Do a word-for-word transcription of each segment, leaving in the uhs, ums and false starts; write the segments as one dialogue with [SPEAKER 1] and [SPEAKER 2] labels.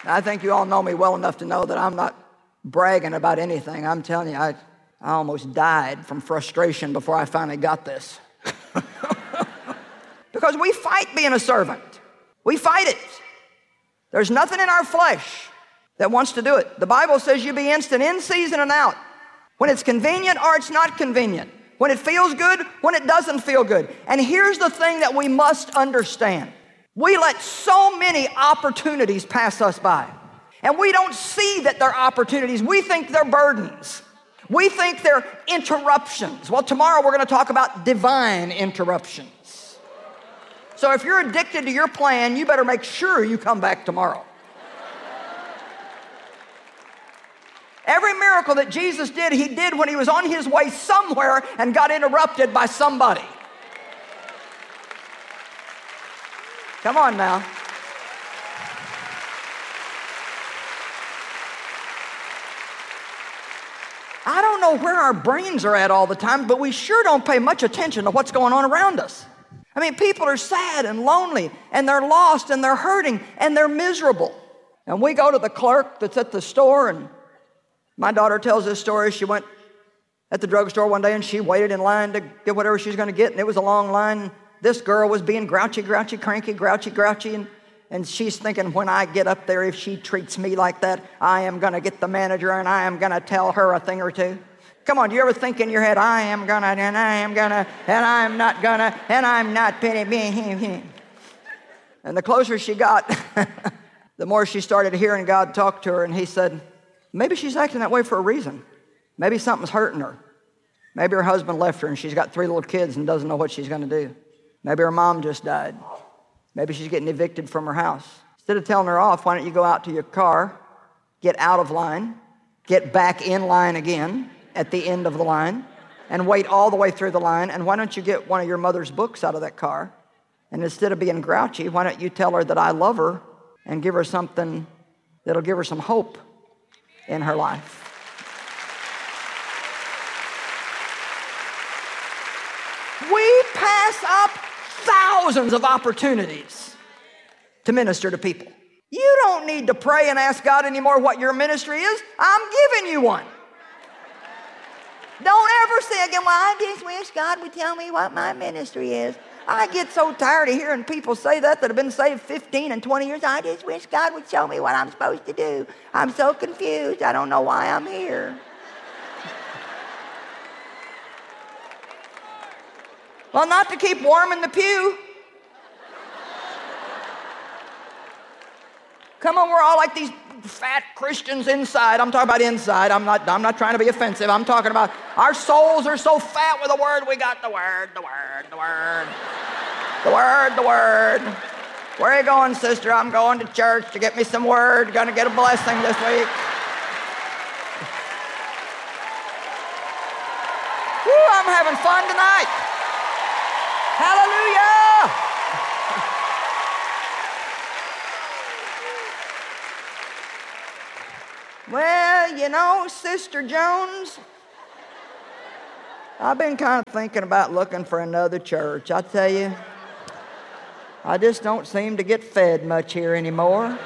[SPEAKER 1] I think you all know me well enough to know that I'm not bragging about anything. I'm telling you, I, I almost died from frustration before I finally got this. Because we fight being a servant. We fight it. There's nothing in our flesh that wants to do it. The Bible says you be instant in season and out. When it's convenient or it's not convenient. When it feels good, when it doesn't feel good. And here's the thing that we must understand. We let so many opportunities pass us by. And we don't see that they're opportunities. We think they're burdens. We think they're interruptions. Well, tomorrow we're going to talk about divine interruptions. So if you're addicted to your plan, you better make sure you come back tomorrow. Every miracle that Jesus did, he did when he was on his way somewhere and got interrupted by somebody. Come on now. I don't know where our brains are at all the time, but we sure don't pay much attention to what's going on around us. I mean, people are sad and lonely, and they're lost, and they're hurting, and they're miserable. And we go to the clerk that's at the store, and my daughter tells this story. She went at the drugstore one day, and she waited in line to get whatever she was going to get, and it was a long line. This girl was being grouchy, grouchy, cranky, grouchy, grouchy, and, and she's thinking, when I get up there, if she treats me like that, I am going to get the manager, and I am going to tell her a thing or two. Come on, do you ever think in your head, I am gonna, and I am gonna, and I'm not gonna, and I'm not penny. And the closer she got, the more she started hearing God talk to her, and he said, maybe she's acting that way for a reason. Maybe something's hurting her. Maybe her husband left her, and she's got three little kids and doesn't know what she's gonna do. Maybe her mom just died. Maybe she's getting evicted from her house. Instead of telling her off, why don't you go out to your car, get out of line, get back in line again, at the end of the line, and wait all the way through the line, and why don't you get one of your mother's books out of that car, and instead of being grouchy, why don't you tell her that I love her and give her something that'll give her some hope in her life. We pass up thousands of opportunities to minister to people. You don't need to pray and ask God anymore what your ministry is. I'm giving you one. Don't ever say again, well, I just wish God would tell me what my ministry is. I get so tired of hearing people say that that have been saved fifteen and twenty years. I just wish God would show me what I'm supposed to do. I'm so confused. I don't know why I'm here. Well, not to keep warm in the pew. Come on, we're all like these fat Christians inside. I'm talking about inside. I'm not, I'm not trying to be offensive. I'm talking about our souls are so fat with the word. We got the word, the word, the word, the word, the word. Where are you going, sister? I'm going to church to get me some word. Going to get a blessing this week. Woo, I'm having fun tonight. Hallelujah. Well, you know, Sister Jones, I've been kind of thinking about looking for another church. I tell you, I just don't seem to get fed much here anymore.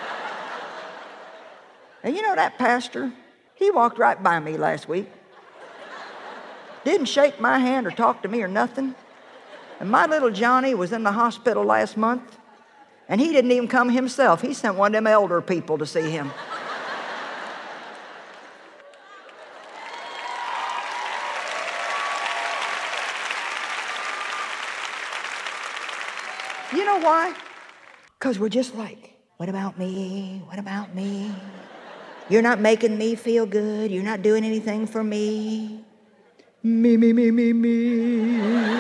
[SPEAKER 1] And you know that pastor, he walked right by me last week. Didn't shake my hand or talk to me or nothing. And my little Johnny was in the hospital last month, and he didn't even come himself. He sent one of them elder people to see him. You know why? Because we're just like, what about me? What about me? You're not making me feel good. You're not doing anything for me. Me, me, me, me, me.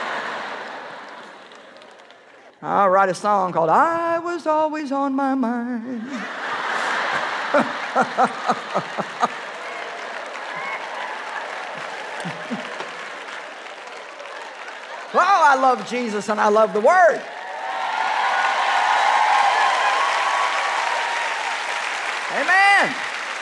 [SPEAKER 1] I'll write a song called I Was Always on My Mind. Oh, I love Jesus and I love the Word. Amen.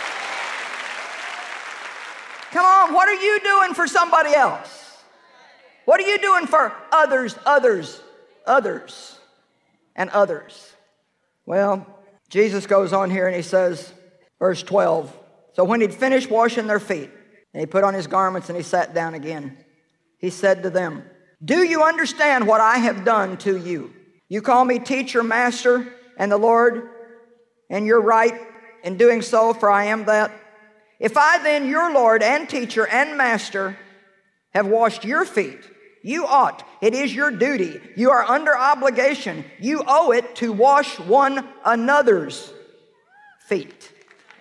[SPEAKER 1] Come on, what are you doing for somebody else? What are you doing for others, others, others, and others? Well, Jesus goes on here and he says, verse twelve, so when he'd finished washing their feet, and he put on his garments and he sat down again, he said to them, do you understand what I have done to you? You call me teacher, master, and the Lord, and you're right in doing so, for I am that. If I then, your Lord and teacher and master, have washed your feet, you ought, it is your duty, you are under obligation, you owe it to wash one another's feet.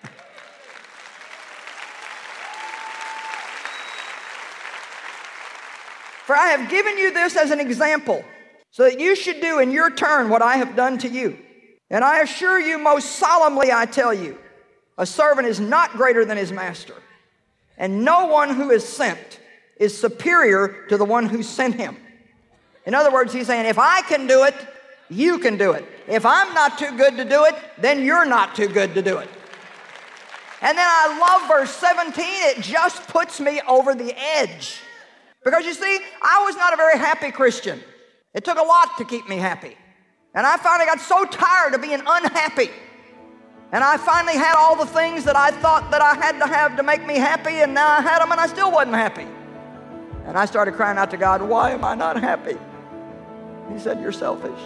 [SPEAKER 1] For I have given you this as an example, so that you should do in your turn what I have done to you. And I assure you, most solemnly I tell you, a servant is not greater than his master, and no one who is sent is superior to the one who sent him. In other words, he's saying, if I can do it, you can do it. If I'm not too good to do it, then you're not too good to do it. And then I love verse seventeen. It just puts me over the edge. Because you see, I was not a very happy Christian. It took a lot to keep me happy. And I finally got so tired of being unhappy. And I finally had all the things that I thought that I had to have to make me happy, and now I had them and I still wasn't happy. And I started crying out to God, why am I not happy? He said, you're selfish.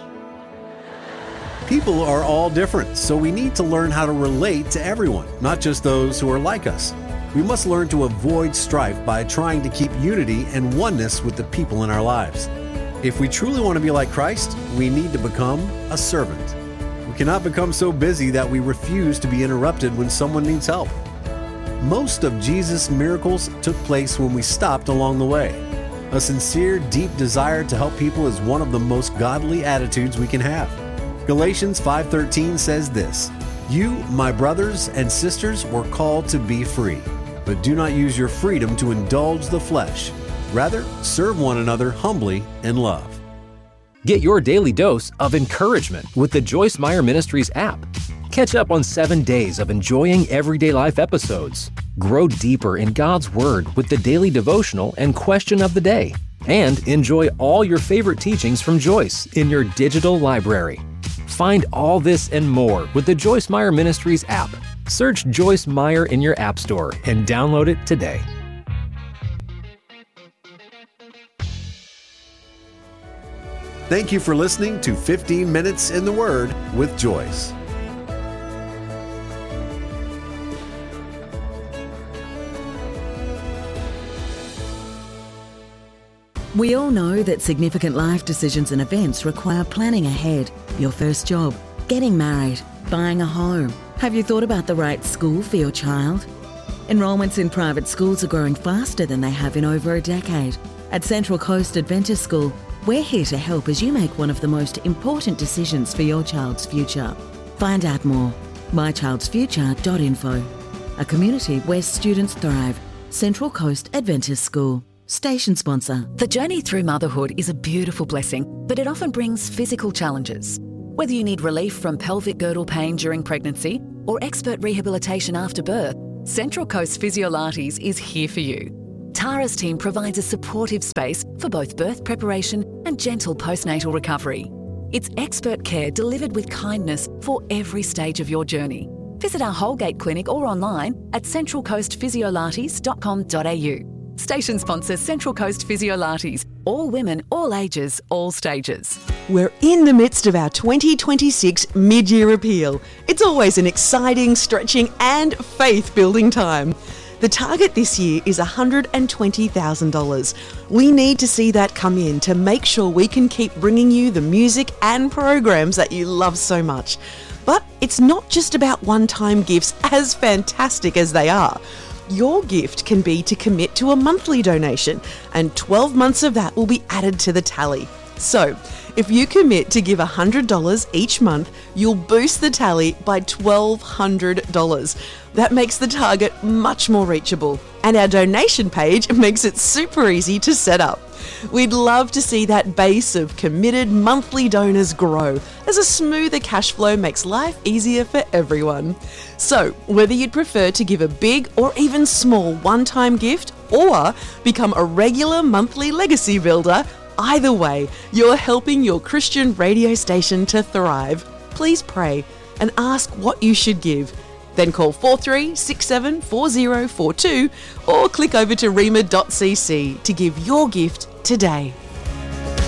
[SPEAKER 2] People are all different, so we need to learn how to relate to everyone, not just those who are like us. We must learn to avoid strife by trying to keep unity and oneness with the people in our lives. If we truly want to be like Christ, we need to become a servant. We cannot become so busy that we refuse to be interrupted when someone needs help. Most of Jesus' miracles took place when we stopped along the way. A sincere, deep desire to help people is one of the most godly attitudes we can have. Galatians five thirteen says this, you, my brothers and sisters, were called to be free, but do not use your freedom to indulge the flesh. Rather, serve one another humbly in love.
[SPEAKER 3] Get your daily dose of encouragement with the Joyce Meyer Ministries app. Catch up on seven days of enjoying everyday life episodes. Grow deeper in God's Word with the daily devotional and question of the day. And enjoy all your favorite teachings from Joyce in your digital library. Find all this and more with the Joyce Meyer Ministries app. Search Joyce Meyer in your app store and download it today.
[SPEAKER 2] Thank you for listening to fifteen minutes in the Word with Joyce.
[SPEAKER 4] We all know that significant life decisions and events require planning ahead. Your first job, getting married, buying a home. Have you thought about the right school for your child? Enrollments in private schools are growing faster than they have in over a decade. At Central Coast Adventist School, we're here to help as you make one of the most important decisions for your child's future. Find out more. my childs future dot info. A community where students thrive. Central Coast Adventist School. Station sponsor.
[SPEAKER 5] The journey through motherhood is a beautiful blessing, but it often brings physical challenges. Whether you need relief from pelvic girdle pain during pregnancy or expert rehabilitation after birth, Central Coast Physiolates is here for you. Tara's team provides a supportive space for both birth preparation and gentle postnatal recovery. It's expert care delivered with kindness for every stage of your journey. Visit our Holgate clinic or online at central coast physiolates dot com dot a u. Station sponsor Central Coast Physiolates. All women, all ages, all stages.
[SPEAKER 6] We're in the midst of our twenty twenty-six mid-year appeal. It's always an exciting, stretching and faith-building time. The target this year is one hundred twenty thousand dollars. We need to see that come in to make sure we can keep bringing you the music and programs that you love so much. But it's not just about one-time gifts, as fantastic as they are. Your gift can be to commit to a monthly donation, and twelve months of that will be added to the tally. So, if you commit to give one hundred dollars each month, you'll boost the tally by twelve hundred dollars. That makes the target much more reachable, and our donation page makes it super easy to set up. We'd love to see that base of committed monthly donors grow, as a smoother cash flow makes life easier for everyone. So, whether you'd prefer to give a big or even small one-time gift, or become a regular monthly legacy builder, either way, you're helping your Christian radio station to thrive. please pray and ask what you should give. Then call four three six seven four zero four two or click over to rema dot c c to give your gift today.